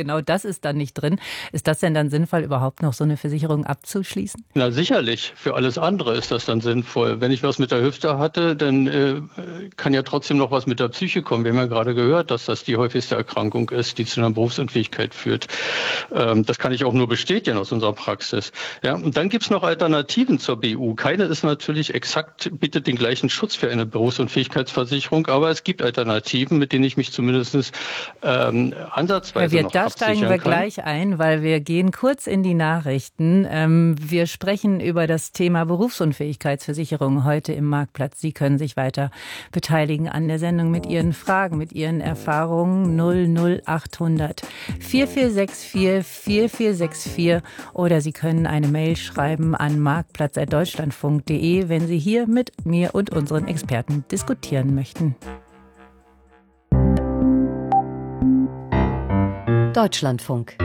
genau das ist dann nicht drin. Ist das denn dann sinnvoll, überhaupt noch so eine Versicherung abzuschließen? Na sicherlich, für alles andere ist das dann sinnvoll. Wenn ich was mit der Hüfte hatte, dann äh, kann ja trotzdem noch was mit der Psyche kommen. Wir haben ja gerade gehört, dass das die häufigste Erkrankung ist, die zu einer Berufsunfähigkeit führt. Ähm, das kann ich auch nur bestätigen aus unserer Praxis. Ja, und dann gibt's noch Alternativen zur B U. Keine ist natürlich exakt, bietet den gleichen Schutz für eine Berufsunfähigkeitsversicherung, aber es gibt Alternativen, mit denen ich mich zumindest ähm, ansatzweise ja, noch da absichern steigen wir kann. gleich ein, weil wir gehen kurz in die Nachrichten. Ähm, wir sprechen über das Thema Berufsunfähigkeitsversicherung heute im Marktplatz. Sie können sich weiter beteiligen an der Sendung mit Ihren Fragen, mit Ihren Erfahrungen. null null achthundert vier vier sechs vier vier vier sechs vier oder Sie können eine Mail schreiben an marktplatz at deutschlandfunk punkt de, wenn Sie hier mit mir und unseren Experten diskutieren möchten. Deutschlandfunk.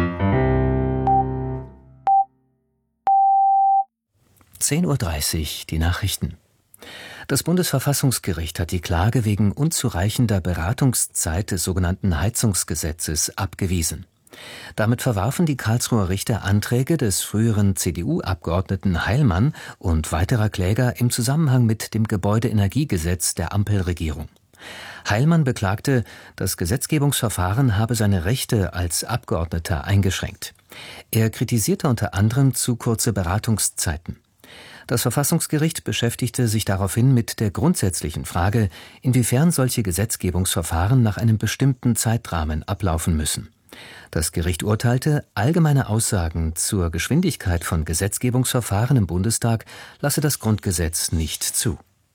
zehn Uhr dreißig, die Nachrichten. Das Bundesverfassungsgericht hat die Klage wegen unzureichender Beratungszeit des sogenannten Heizungsgesetzes abgewiesen. Damit verwarfen die Karlsruher Richter Anträge des früheren C D U-Abgeordneten Heilmann und weiterer Kläger im Zusammenhang mit dem Gebäudeenergiegesetz der Ampelregierung. Heilmann beklagte, das Gesetzgebungsverfahren habe seine Rechte als Abgeordneter eingeschränkt. Er kritisierte unter anderem zu kurze Beratungszeiten. Das Verfassungsgericht beschäftigte sich daraufhin mit der grundsätzlichen Frage, inwiefern solche Gesetzgebungsverfahren nach einem bestimmten Zeitrahmen ablaufen müssen. Das Gericht urteilte, allgemeine Aussagen zur Geschwindigkeit von Gesetzgebungsverfahren im Bundestag lasse das Grundgesetz nicht zu.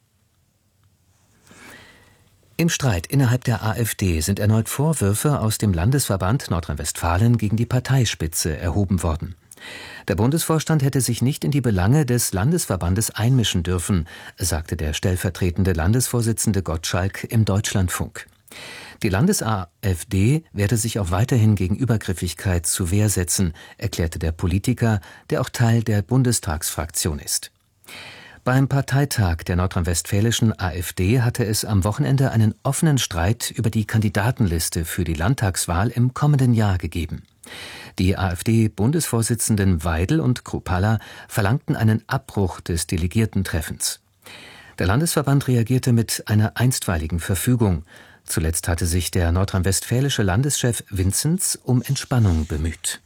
Im Streit innerhalb der AfD sind erneut Vorwürfe aus dem Landesverband Nordrhein-Westfalen gegen die Parteispitze erhoben worden. Der Bundesvorstand hätte sich nicht in die Belange des Landesverbandes einmischen dürfen, sagte der stellvertretende Landesvorsitzende Gottschalk im Deutschlandfunk. Die Landes-AfD werde sich auch weiterhin gegen Übergriffigkeit zur Wehr setzen, erklärte der Politiker, der auch Teil der Bundestagsfraktion ist. Beim Parteitag der nordrhein-westfälischen AfD hatte es am Wochenende einen offenen Streit über die Kandidatenliste für die Landtagswahl im kommenden Jahr gegeben. Die AfD-Bundesvorsitzenden Weidel und Kruppalla verlangten einen Abbruch des Delegiertentreffens. Der Landesverband reagierte mit einer einstweiligen Verfügung. Zuletzt hatte sich der nordrhein-westfälische Landeschef Vinzenz um Entspannung bemüht.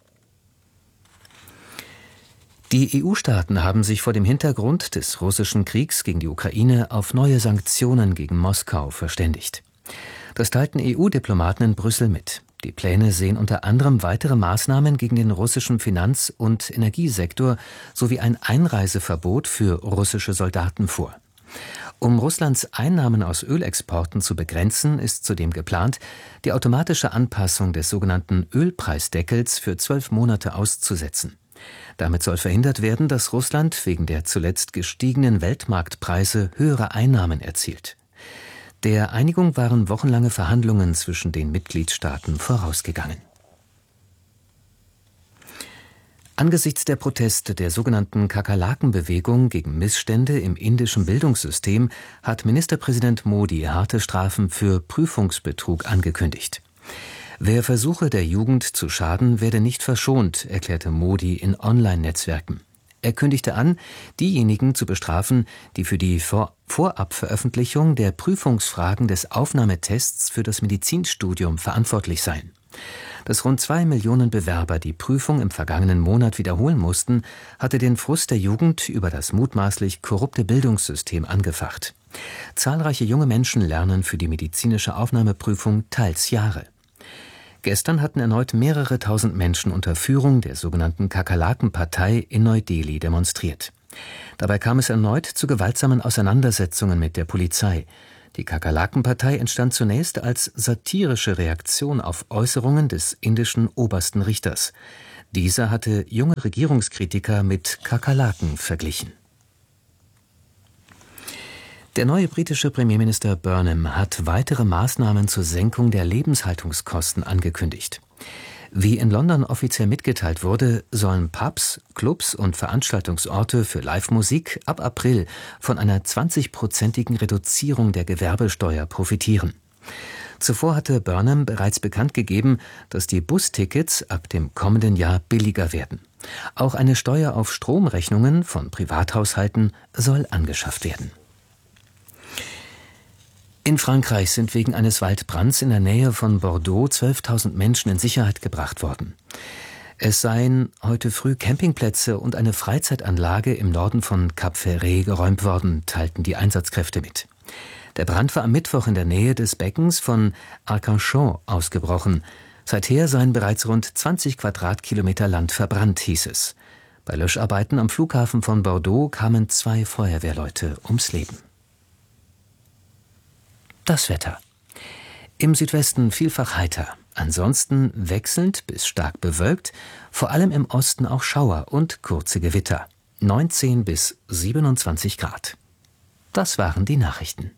Die E U-Staaten haben sich vor dem Hintergrund des russischen Kriegs gegen die Ukraine auf neue Sanktionen gegen Moskau verständigt. Das teilten E U-Diplomaten in Brüssel mit. Die Pläne sehen unter anderem weitere Maßnahmen gegen den russischen Finanz- und Energiesektor sowie ein Einreiseverbot für russische Soldaten vor. Um Russlands Einnahmen aus Ölexporten zu begrenzen, ist zudem geplant, die automatische Anpassung des sogenannten Ölpreisdeckels für zwölf Monate auszusetzen. Damit soll verhindert werden, dass Russland wegen der zuletzt gestiegenen Weltmarktpreise höhere Einnahmen erzielt. Der Einigung waren wochenlange Verhandlungen zwischen den Mitgliedstaaten vorausgegangen. Angesichts der Proteste der sogenannten Kakerlakenbewegung gegen Missstände im indischen Bildungssystem hat Ministerpräsident Modi harte Strafen für Prüfungsbetrug angekündigt. Wer versuche, der Jugend zu schaden, werde nicht verschont, erklärte Modi in Online-Netzwerken. Er kündigte an, diejenigen zu bestrafen, die für die Vor- Vorabveröffentlichung der Prüfungsfragen des Aufnahmetests für das Medizinstudium verantwortlich seien. Dass rund zwei Millionen Bewerber die Prüfung im vergangenen Monat wiederholen mussten, hatte den Frust der Jugend über das mutmaßlich korrupte Bildungssystem angefacht. Zahlreiche junge Menschen lernen für die medizinische Aufnahmeprüfung teils Jahre. Gestern hatten erneut mehrere tausend Menschen unter Führung der sogenannten Kakerlaken-Partei in Neu-Delhi demonstriert. Dabei kam es erneut zu gewaltsamen Auseinandersetzungen mit der Polizei. Die Kakerlaken-Partei entstand zunächst als satirische Reaktion auf Äußerungen des indischen obersten Richters. Dieser hatte junge Regierungskritiker mit Kakerlaken verglichen. Der neue britische Premierminister Burnham hat weitere Maßnahmen zur Senkung der Lebenshaltungskosten angekündigt. Wie in London offiziell mitgeteilt wurde, sollen Pubs, Clubs und Veranstaltungsorte für Live-Musik ab April von einer zwanzigprozentigen Reduzierung der Gewerbesteuer profitieren. Zuvor hatte Burnham bereits bekannt gegeben, dass die Bustickets ab dem kommenden Jahr billiger werden. Auch eine Steuer auf Stromrechnungen von Privathaushalten soll angeschafft werden. In Frankreich sind wegen eines Waldbrands in der Nähe von Bordeaux zwölftausend Menschen in Sicherheit gebracht worden. Es seien heute früh Campingplätze und eine Freizeitanlage im Norden von Cap Ferret geräumt worden, teilten die Einsatzkräfte mit. Der Brand war am Mittwoch in der Nähe des Beckens von Arcachon ausgebrochen. Seither seien bereits rund zwanzig Quadratkilometer Land verbrannt, hieß es. Bei Löscharbeiten am Flughafen von Bordeaux kamen zwei Feuerwehrleute ums Leben. Das Wetter. Im Südwesten vielfach heiter, ansonsten wechselnd bis stark bewölkt, vor allem im Osten auch Schauer und kurze Gewitter. neunzehn bis siebenundzwanzig Grad. Das waren die Nachrichten.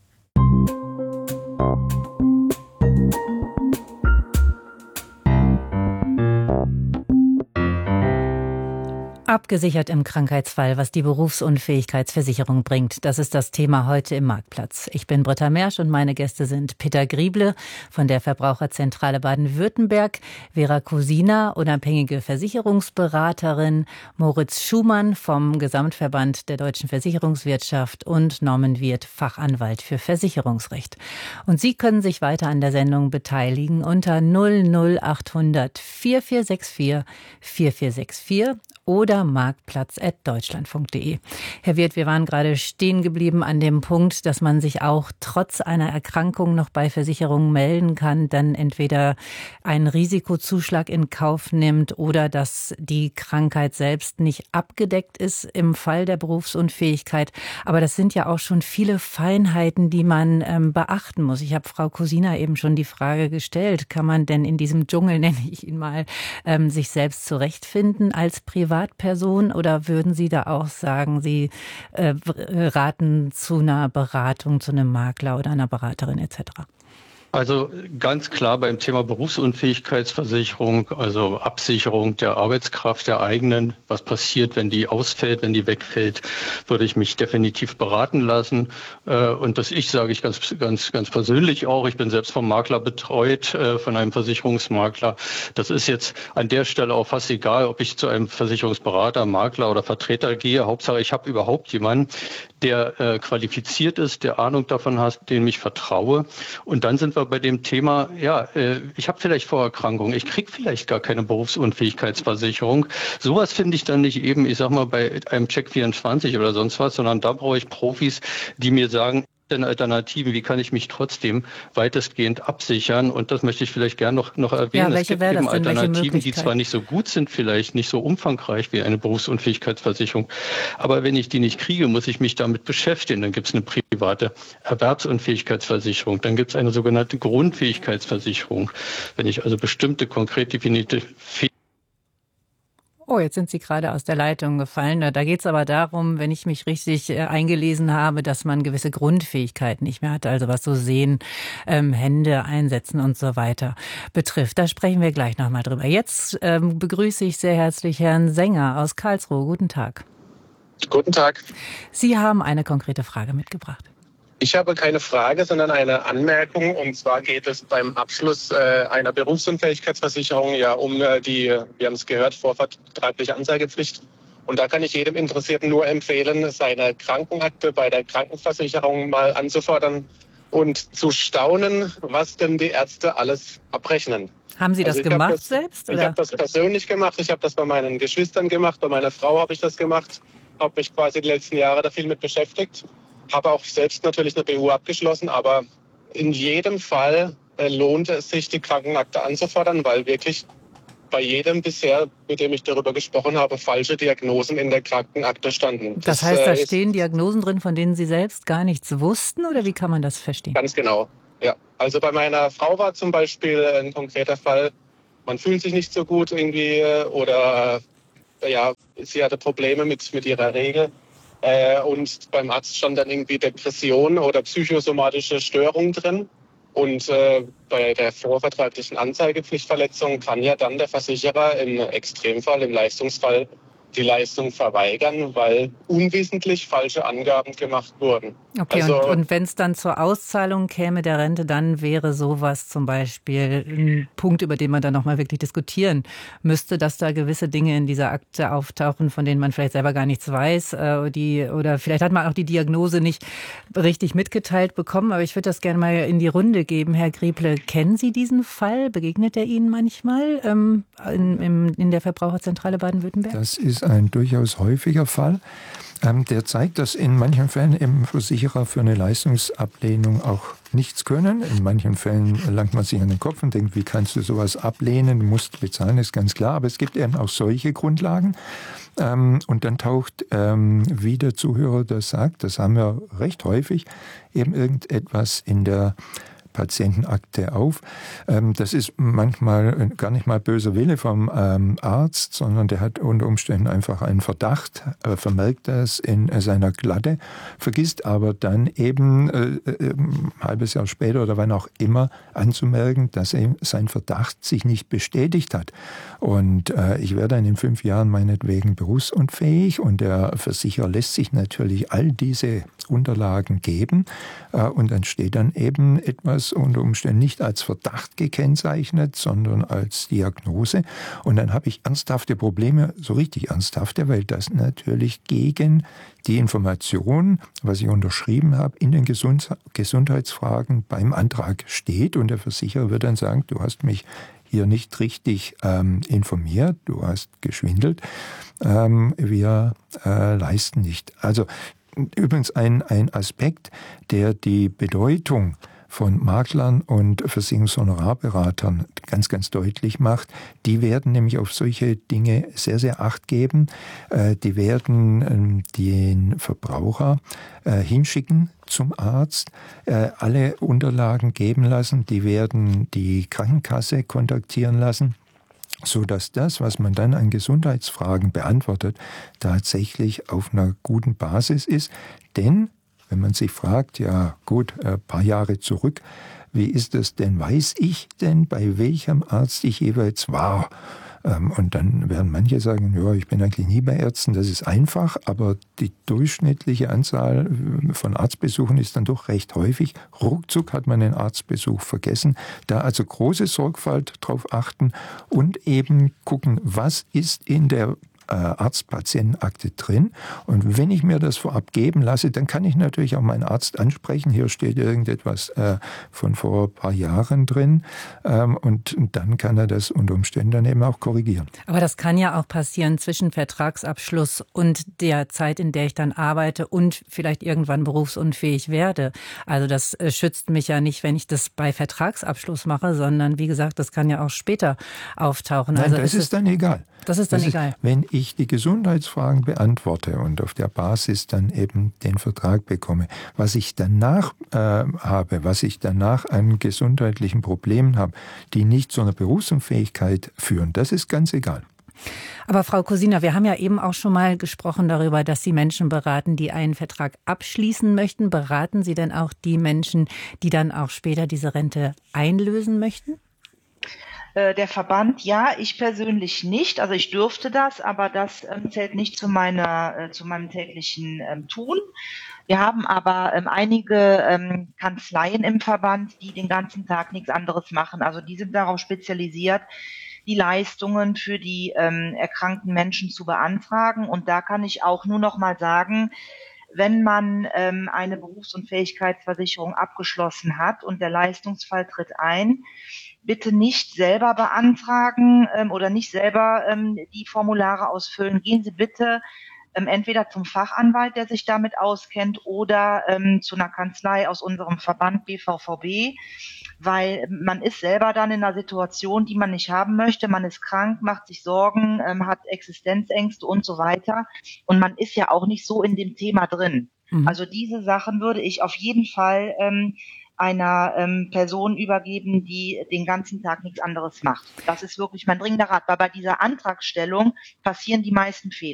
Abgesichert im Krankheitsfall, was die Berufsunfähigkeitsversicherung bringt. Das ist das Thema heute im Marktplatz. Ich bin Britta Mersch und meine Gäste sind Peter Grieble von der Verbraucherzentrale Baden-Württemberg, Vera Kusina, unabhängige Versicherungsberaterin, Moritz Schumann vom Gesamtverband der deutschen Versicherungswirtschaft und Norman Wirth, Fachanwalt für Versicherungsrecht. Und Sie können sich weiter an der Sendung beteiligen unter null null achthundert vierundvierzig vierundvierzig vierundvierzig oder marktplatz at deutschlandfunk punkt de. Herr Wirth, wir waren gerade stehen geblieben an dem Punkt, dass man sich auch trotz einer Erkrankung noch bei Versicherungen melden kann, dann entweder einen Risikozuschlag in Kauf nimmt oder dass die Krankheit selbst nicht abgedeckt ist im Fall der Berufsunfähigkeit. Aber das sind ja auch schon viele Feinheiten, die man ähm, beachten muss. Ich habe Frau Kusina eben schon die Frage gestellt, kann man denn in diesem Dschungel, nenne ich ihn mal, ähm, sich selbst zurechtfinden als Privat Privatperson, oder würden Sie da auch sagen, Sie äh, raten zu einer Beratung, zu einem Makler oder einer Beraterin et cetera? Also ganz klar beim Thema Berufsunfähigkeitsversicherung, also Absicherung der Arbeitskraft der eigenen, was passiert, wenn die ausfällt, wenn die wegfällt, würde ich mich definitiv beraten lassen. Und das ich sage ich ganz, ganz, ganz persönlich auch. Ich bin selbst vom Makler betreut, von einem Versicherungsmakler. Das ist jetzt an der Stelle auch fast egal, ob ich zu einem Versicherungsberater, Makler oder Vertreter gehe. Hauptsache, ich habe überhaupt jemanden, der äh, qualifiziert ist, der Ahnung davon hat, dem ich vertraue. Und dann sind wir bei dem Thema, ja, äh, ich habe vielleicht Vorerkrankungen, ich kriege vielleicht gar keine Berufsunfähigkeitsversicherung. Sowas finde ich dann nicht eben, ich sag mal, bei einem Check vierundzwanzig oder sonst was, sondern da brauche ich Profis, die mir sagen, denn Alternativen, wie kann ich mich trotzdem weitestgehend absichern? Und das möchte ich vielleicht gerne noch, noch erwähnen. Ja, es gibt eben Alternativen, die zwar nicht so gut sind, vielleicht nicht so umfangreich wie eine Berufsunfähigkeitsversicherung, aber wenn ich die nicht kriege, muss ich mich damit beschäftigen. Dann gibt es eine private Erwerbsunfähigkeitsversicherung, dann gibt es eine sogenannte Grundfähigkeitsversicherung. Wenn ich also bestimmte konkret definierte Fähigkeiten Oh, jetzt sind Sie gerade aus der Leitung gefallen. Da geht es aber darum, wenn ich mich richtig äh, eingelesen habe, dass man gewisse Grundfähigkeiten nicht mehr hat, also was so Sehen, ähm, Hände einsetzen und so weiter betrifft. Da sprechen wir gleich nochmal drüber. Jetzt ähm, begrüße ich sehr herzlich Herrn Sänger aus Karlsruhe. Guten Tag. Guten Tag. Sie haben eine konkrete Frage mitgebracht. Ich habe keine Frage, sondern eine Anmerkung. Und zwar geht es beim Abschluss äh, einer Berufsunfähigkeitsversicherung ja um äh, die, wir haben es gehört, vorvertragliche Anzeigepflicht. Und da kann ich jedem Interessierten nur empfehlen, seine Krankenakte bei der Krankenversicherung mal anzufordern und zu staunen, was denn die Ärzte alles abrechnen. Haben Sie das also gemacht das, selbst? Oder? Ich habe das persönlich gemacht. Ich habe das bei meinen Geschwistern gemacht. Bei meiner Frau habe ich das gemacht. Habe mich quasi die letzten Jahre da viel mit beschäftigt. Habe auch selbst natürlich eine B U abgeschlossen, aber in jedem Fall äh, lohnt es sich, die Krankenakte anzufordern, weil wirklich bei jedem bisher, mit dem ich darüber gesprochen habe, falsche Diagnosen in der Krankenakte standen. Das, das heißt, da äh, stehen Diagnosen drin, von denen Sie selbst gar nichts wussten, oder wie kann man das verstehen? Ganz genau, ja. Also bei meiner Frau war zum Beispiel ein konkreter Fall, man fühlt sich nicht so gut irgendwie oder äh, ja, sie hatte Probleme mit, mit ihrer Regel. Äh, und beim Arzt stand dann irgendwie Depression oder psychosomatische Störung drin. Und äh, bei der vorvertraglichen Anzeigepflichtverletzung kann ja dann der Versicherer im Extremfall, im Leistungsfall die Leistung verweigern, weil unwissentlich falsche Angaben gemacht wurden. Okay, also, und, und wenn es dann zur Auszahlung käme der Rente, dann wäre sowas zum Beispiel ein Punkt, über den man dann nochmal wirklich diskutieren müsste, dass da gewisse Dinge in dieser Akte auftauchen, von denen man vielleicht selber gar nichts weiß, äh, die, oder vielleicht hat man auch die Diagnose nicht richtig mitgeteilt bekommen. Aber ich würde das gerne mal in die Runde geben. Herr Grieble, kennen Sie diesen Fall? Begegnet er Ihnen manchmal ähm, in, in, in der Verbraucherzentrale Baden-Württemberg? Das ist ein durchaus häufiger Fall. Ähm, der zeigt, dass in manchen Fällen eben Versicherer für eine Leistungsablehnung auch nichts können. In manchen Fällen langt man sich an den Kopf und denkt, wie kannst du sowas ablehnen? Du musst bezahlen, ist ganz klar. Aber es gibt eben auch solche Grundlagen. Ähm, und dann taucht, ähm, wie der Zuhörer das sagt, das haben wir recht häufig, eben irgendetwas in der Patientenakte auf. Das ist manchmal gar nicht mal böser Wille vom Arzt, sondern der hat unter Umständen einfach einen Verdacht, vermerkt das in seiner Glatte, vergisst aber dann eben ein halbes Jahr später oder wann auch immer anzumerken, dass sein Verdacht sich nicht bestätigt hat. Und ich werde dann in fünf Jahren meinetwegen berufsunfähig und der Versicherer lässt sich natürlich all diese Unterlagen geben und dann steht dann eben etwas unter Umständen nicht als Verdacht gekennzeichnet, sondern als Diagnose. Und dann habe ich ernsthafte Probleme, so richtig ernsthafte, weil das natürlich gegen die Information, was ich unterschrieben habe, in den Gesund- Gesundheitsfragen beim Antrag steht. Und der Versicherer wird dann sagen, du hast mich hier nicht richtig ähm, informiert, du hast geschwindelt, ähm, wir äh, leisten nicht. Also übrigens ein, ein Aspekt, der die Bedeutung von Maklern und Versicherungshonorarberatern ganz, ganz deutlich macht. Die werden nämlich auf solche Dinge sehr, sehr Acht geben. Die werden den Verbraucher hinschicken zum Arzt, alle Unterlagen geben lassen. Die werden die Krankenkasse kontaktieren lassen, so dass das, was man dann an Gesundheitsfragen beantwortet, tatsächlich auf einer guten Basis ist. Denn wenn man sich fragt, ja gut, ein paar Jahre zurück, wie ist das denn? Weiß ich denn, bei welchem Arzt ich jeweils war? Und dann werden manche sagen, ja, ich bin eigentlich nie bei Ärzten, das ist einfach, aber die durchschnittliche Anzahl von Arztbesuchen ist dann doch recht häufig. Ruckzuck hat man den Arztbesuch vergessen. Da also große Sorgfalt drauf achten und eben gucken, was ist in der Arzt-Patienten-Akte drin. Und wenn ich mir das vorab geben lasse, dann kann ich natürlich auch meinen Arzt ansprechen. Hier steht irgendetwas äh, von vor ein paar Jahren drin. Ähm, und, und dann kann er das unter Umständen dann eben auch korrigieren. Aber das kann ja auch passieren zwischen Vertragsabschluss und der Zeit, in der ich dann arbeite und vielleicht irgendwann berufsunfähig werde. Also das äh, schützt mich ja nicht, wenn ich das bei Vertragsabschluss mache, sondern wie gesagt, das kann ja auch später auftauchen. Nein, also das ist, ist dann egal. Das ist dann das egal. Ist, wenn ich die Gesundheitsfragen beantworte und auf der Basis dann eben den Vertrag bekomme, was ich danach äh, habe, was ich danach an gesundheitlichen Problemen habe, die nicht zu einer Berufsunfähigkeit führen, das ist ganz egal. Aber Frau Kosina, wir haben ja eben auch schon mal gesprochen darüber, dass Sie Menschen beraten, die einen Vertrag abschließen möchten. Beraten Sie denn auch die Menschen, die dann auch später diese Rente einlösen möchten? Der Verband, ja, ich persönlich nicht. Also ich dürfte das, aber das ähm, zählt nicht zu meiner, äh, zu meinem täglichen ähm, Tun. Wir haben aber ähm, einige ähm, Kanzleien im Verband, die den ganzen Tag nichts anderes machen. Also die sind darauf spezialisiert, die Leistungen für die ähm, erkrankten Menschen zu beantragen. Und da kann ich auch nur noch mal sagen, wenn man ähm, eine Berufsunfähigkeitsversicherung abgeschlossen hat und der Leistungsfall tritt ein, bitte nicht selber beantragen ähm, oder nicht selber ähm, die Formulare ausfüllen. Gehen Sie bitte ähm, entweder zum Fachanwalt, der sich damit auskennt, oder ähm, zu einer Kanzlei aus unserem Verband B V V B, weil man ist selber dann in einer Situation, die man nicht haben möchte. Man ist krank, macht sich Sorgen, ähm, hat Existenzängste und so weiter. Und man ist ja auch nicht so in dem Thema drin. Mhm. Also diese Sachen würde ich auf jeden Fall ähm, einer ähm, Person übergeben, die den ganzen Tag nichts anderes macht. Das ist wirklich mein dringender Rat, weil bei dieser Antragstellung passieren die meisten Fehler.